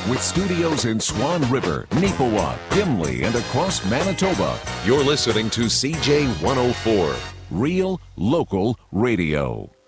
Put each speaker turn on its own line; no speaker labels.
With studios in Swan River, Neepawa, Gimli, and across Manitoba, you're listening to CJ 104, Real Local Radio.